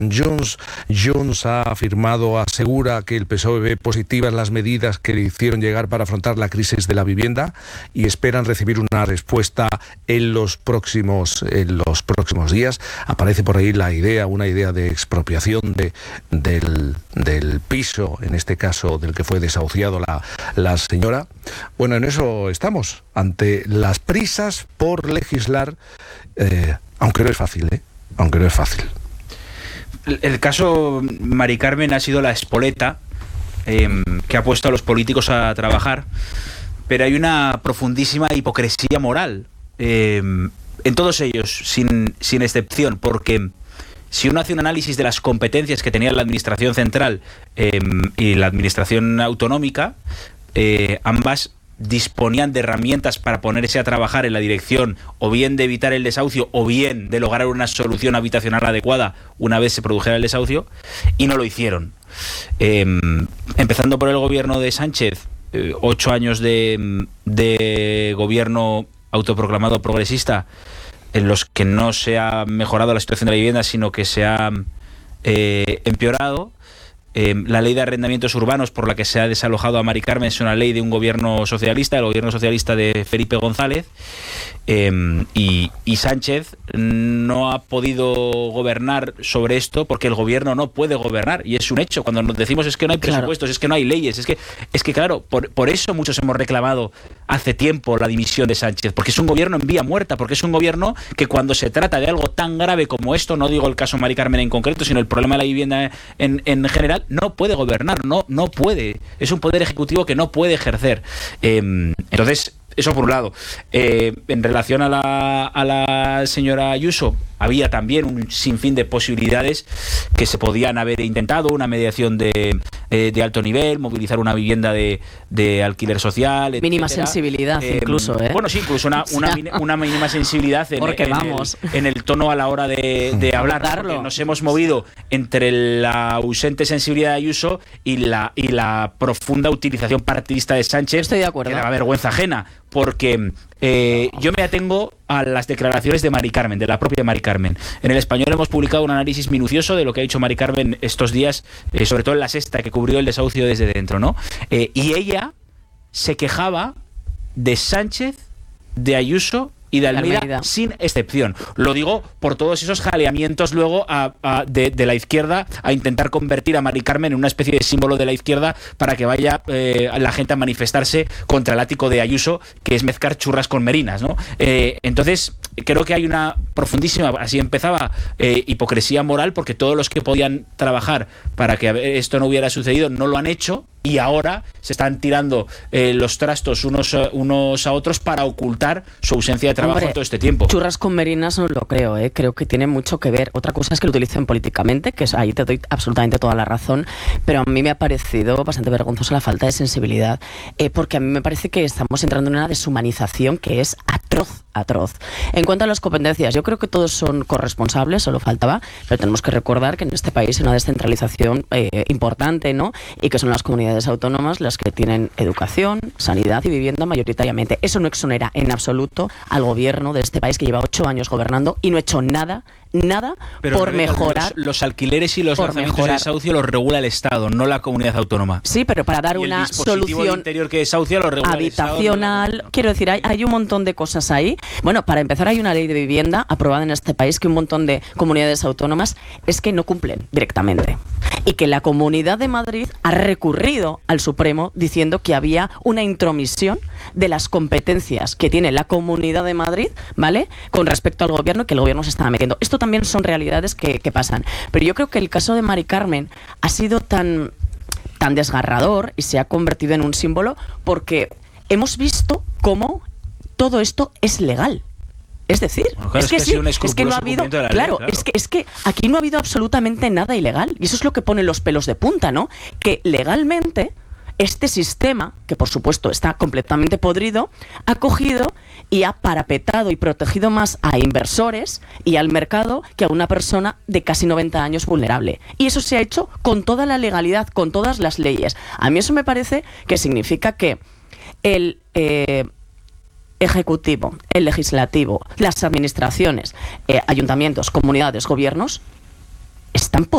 Junts ha afirmado, asegura que el PSOE ve positivas las medidas que le hicieron llegar para afrontar la crisis de la vivienda y esperan recibir una respuesta en los próximos días. Aparece por ahí una idea de expropiación del piso, en este caso del que fue desahuciado la señora. Bueno, en eso estamos, ante las prisas por legislar, aunque no es fácil, aunque no es fácil. El caso Mari Carmen ha sido la espoleta que ha puesto a los políticos a trabajar, pero hay una profundísima hipocresía moral en todos ellos, sin excepción, porque si uno hace un análisis de las competencias que tenía la administración central y la administración autonómica, ambas disponían de herramientas para ponerse a trabajar en la dirección o bien de evitar el desahucio o bien de lograr una solución habitacional adecuada una vez se produjera el desahucio, y no lo hicieron. Empezando por el gobierno de Sánchez, 8 años de gobierno autoproclamado progresista, en los que no se ha mejorado la situación de la vivienda, sino que se ha empeorado. La ley de arrendamientos urbanos por la que se ha desalojado a Mari Carmen es una ley de un gobierno socialista, el gobierno socialista de Felipe González, y Sánchez no ha podido gobernar sobre esto porque el gobierno no puede gobernar, y es un hecho. Cuando nos decimos es que no hay presupuestos, es que no hay leyes, es que claro, por eso muchos hemos reclamado hace tiempo la dimisión de Sánchez, porque es un gobierno en vía muerta, porque es un gobierno que cuando se trata de algo tan grave como esto, no digo el caso Mari Carmen en concreto, sino el problema de la vivienda en general, no puede gobernar, no puede. Es un poder ejecutivo que no puede ejercer. Entonces, eso por un lado. En relación a la señora Ayuso, había también un sinfín de posibilidades que se podían haber intentado: una mediación de alto nivel, movilizar una vivienda de alquiler social, mínima etcétera. Sensibilidad, incluso. Bueno, sí, incluso una mínima sensibilidad en el tono a la hora de hablar. Porque nos hemos movido entre la ausente sensibilidad de Ayuso y la profunda utilización partidista de Sánchez. Estoy de acuerdo. Que da vergüenza ajena, porque yo me atengo a las declaraciones de Mari Carmen, de la propia Mari Carmen. En El Español hemos publicado un análisis minucioso de lo que ha dicho Mari Carmen estos días, sobre todo en La Sexta, que cubrió el desahucio desde dentro, ¿no? Y ella se quejaba de Sánchez, de Ayuso y de Almeida sin excepción. Lo digo por todos esos jaleamientos luego de la izquierda a intentar convertir a Mari Carmen en una especie de símbolo de la izquierda para que vaya la gente a manifestarse contra el ático de Ayuso, que es mezclar churras con merinas, ¿no? Entonces, creo que hay una profundísima, así empezaba, hipocresía moral, porque todos los que podían trabajar para que esto no hubiera sucedido no lo han hecho, y ahora se están tirando los trastos unos a otros para ocultar su ausencia de trabajo todo este tiempo. Churras con merinas no lo creo, creo que tiene mucho que ver. Otra cosa es que lo utilicen políticamente, que ahí te doy absolutamente toda la razón, pero a mí me ha parecido bastante vergonzosa la falta de sensibilidad, porque a mí me parece que estamos entrando en una deshumanización que es atroz. En cuanto a las competencias, yo creo que todos son corresponsables, solo faltaba, pero tenemos que recordar que en este país hay una descentralización importante, ¿no? Y que son las comunidades autónomas las que tienen educación, sanidad y vivienda mayoritariamente. Eso no exonera en absoluto al gobierno de este país, que lleva 8 años gobernando y no ha hecho nada pero por mejorar. Los alquileres y los lanzamientos de desahucio los regula el Estado, no la comunidad autónoma. Sí, pero para dar una solución interior que desahucia lo regula habitacional, el Estado, quiero decir, hay un montón de cosas ahí. Bueno, para empezar, hay una ley de vivienda aprobada en este país que un montón de comunidades autónomas es que no cumplen directamente, y que la Comunidad de Madrid ha recurrido al Supremo diciendo que había una intromisión de las competencias que tiene la Comunidad de Madrid, ¿vale?, con respecto al gobierno, y que el gobierno se estaba metiendo. Esto también son realidades que pasan. Pero yo creo que el caso de Mari Carmen ha sido tan desgarrador y se ha convertido en un símbolo porque hemos visto cómo todo esto es legal. Es decir, bueno, claro, es que no ha habido, claro, es que aquí no ha habido absolutamente nada ilegal, y eso es lo que pone los pelos de punta, ¿no? Que legalmente este sistema, que por supuesto está completamente podrido, ha cogido y ha parapetado y protegido más a inversores y al mercado que a una persona de casi 90 años vulnerable. Y eso se ha hecho con toda la legalidad, con todas las leyes. A mí eso me parece que significa que el Ejecutivo, el Legislativo, las administraciones, ayuntamientos, comunidades, gobiernos, están